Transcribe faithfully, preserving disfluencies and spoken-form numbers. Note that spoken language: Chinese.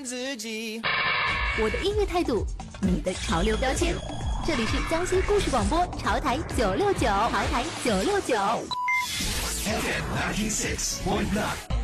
自己。 我的音乐态度，你的潮流标签。这里是江西故事广播潮台九六九，潮台九六九。 F M ninety six point nine。